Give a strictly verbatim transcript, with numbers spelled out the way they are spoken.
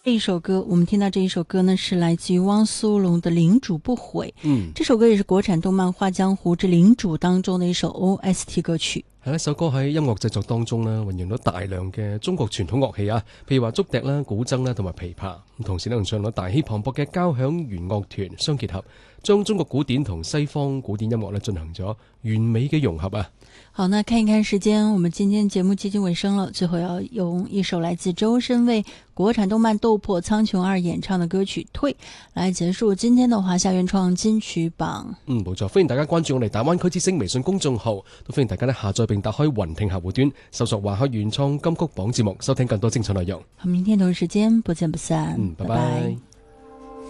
这一首歌，我们听到这一首歌呢，是来自于汪苏泷的《领主不悔》。 嗯， 这首歌也是國產動漫《畫江湖之領主》當中的一首 O S T 歌曲。 係一首歌喺音樂製作當中呢，運用咗大量嘅中國傳統樂器啊，譬如話竹笛啦、古箏啦同埋琵琶，咁同時呢，仲唱咗大氣磅礴嘅交響弦樂團相結合，將中國古典同西方古典音樂呢進行咗完美嘅融合啊！ 好，那看一看時間，我們今天節目接近尾聲了，最後要用一首來自周深為國產動漫《鬥破蒼穹二》演唱的歌曲《退》來結束今天的華夏原創金曲榜。 嗯，冇錯，歡迎大家關注我哋大灣區之聲微信公眾號，都歡迎大家呢下載並打開雲聽客戶端，搜索華夏原創金曲榜節目，收聽更多精彩內容。 好，明天同一時間不見不散。 嗯，拜拜。 拜拜。